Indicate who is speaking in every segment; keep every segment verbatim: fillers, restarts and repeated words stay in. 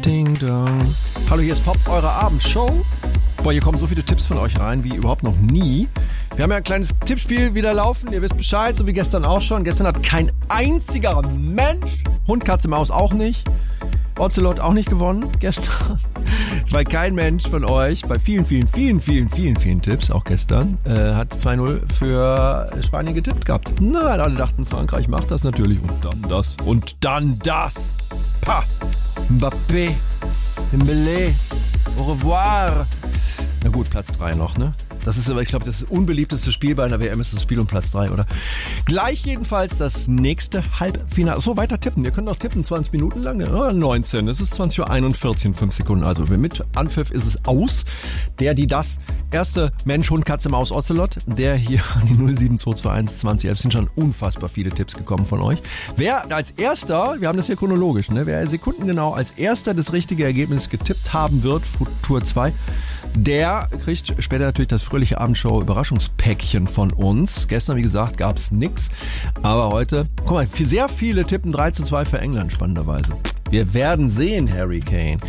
Speaker 1: Ding dong. Hallo, hier ist Pop, eure Abendshow. Boah, hier kommen so viele Tipps von euch rein wie überhaupt noch nie. Wir haben ja ein kleines Tippspiel wieder laufen. Ihr wisst Bescheid, so wie gestern auch schon. Gestern hat kein einziger Mensch, Hund, Katze, Maus auch nicht, Ocelot auch nicht gewonnen gestern. Weil kein Mensch von euch bei vielen, vielen, vielen, vielen, vielen, vielen Tipps, auch gestern, äh, hat zwei null für Spanien getippt gehabt. Nein, alle dachten, Frankreich macht das natürlich. Und dann das. Und dann das. Pah. Mbappé. Dembélé. Au revoir. Na gut, Platz drei noch, ne? Das ist aber, ich glaube, das unbeliebteste Spiel bei einer W M ist das Spiel um Platz drei, oder? Gleich jedenfalls das nächste Halbfinale. So, weiter tippen. Ihr könnt auch tippen, zwanzig Minuten lang. Oh, neunzehn. Es ist zwanzig Uhr einundvierzig, fünf Sekunden. Also mit Anpfiff ist es aus. Der, die das erste Mensch, Hund, Katze, Maus, Ocelot, der hier an die null sieben zwei zwei eins zwanzig elf sind schon unfassbar viele Tipps gekommen von euch. Wer als erster, wir haben das hier chronologisch, ne? Wer sekundengenau als erster das richtige Ergebnis getippt haben wird, Futur zwei, der kriegt später natürlich das fröhliche Abendshow-Überraschungspäckchen von uns. Gestern, wie gesagt, gab's nix. Aber heute, guck mal, sehr viele tippen drei zu zwei für England, spannenderweise. Wir werden sehen, Harry Kane.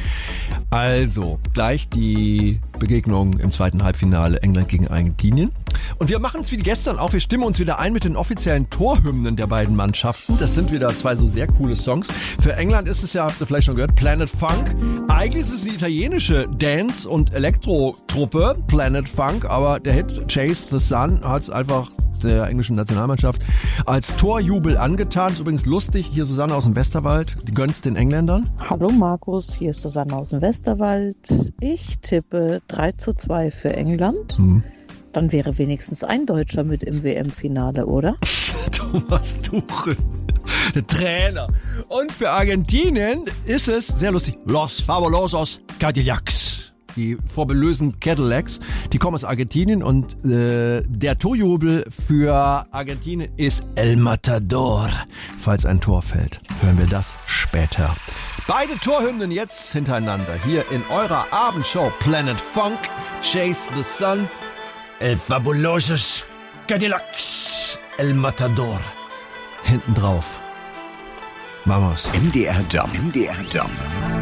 Speaker 1: Also, gleich die Begegnung im zweiten Halbfinale England gegen Argentinien. Und wir machen es wie gestern auch. Wir stimmen uns wieder ein mit den offiziellen Torhymnen der beiden Mannschaften. Das sind wieder zwei so sehr coole Songs. Für England ist es ja, habt ihr vielleicht schon gehört, Planet Funk. Eigentlich ist es eine italienische Dance- und Elektro-Truppe, Planet Funk. Aber der Hit Chase the Sun hat es einfach der englischen Nationalmannschaft als Torjubel angetan. Ist übrigens lustig. Hier Susanne aus dem Westerwald. Die gönnst den Engländern.
Speaker 2: Hallo Markus, hier ist Susanne aus dem Westerwald. Ich tippe drei zu zwei für England. Hm. Dann wäre wenigstens ein Deutscher mit im W M-Finale, oder?
Speaker 1: Thomas Tuchel, der Trainer. Und für Argentinien ist es sehr lustig. Los fabulosos Cadillacs. Die vorbelösen Cadillacs, die kommen aus Argentinien und äh, der Torjubel für Argentinien ist El Matador. Falls ein Tor fällt, hören wir das später. Beide Torhymnen jetzt hintereinander hier in eurer Abendshow Planet Funk, Chase the Sun, El Fabulosos Cadillacs, El Matador. Hinten drauf. Vamos.
Speaker 3: M D R Dom. M D R Dom.